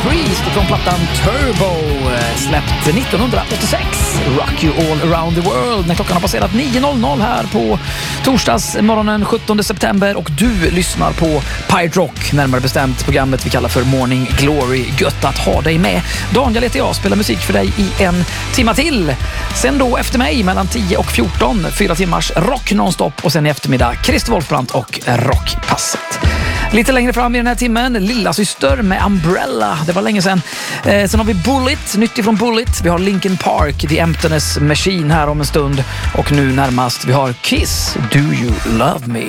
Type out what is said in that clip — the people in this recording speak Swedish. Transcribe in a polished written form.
Priest från plattan Turbo, släppt 1986. Rock You All Around the World, när klockan har passerat 9.00 här på torsdagsmorgonen 17 september, och du lyssnar på Pirate Rock, närmare bestämt programmet vi kallar för Morning Glory. Gött att ha dig med. Daniel heter jag, spelar musik för dig i en timma till. Sen då efter mig mellan 10 och 14, 4 timmars rock nonstop, och sen i eftermiddag Christer Wolfbrandt och Rockpasset. Lite längre fram i den här timmen, Lilla Syster med Umbrella. Det var länge sedan. Sen har vi Bullet, nytt ifrån Bullet. Vi har Linkin Park, The Emptiness Machine här om en stund. Och nu närmast, vi har Kiss, Do You Love Me?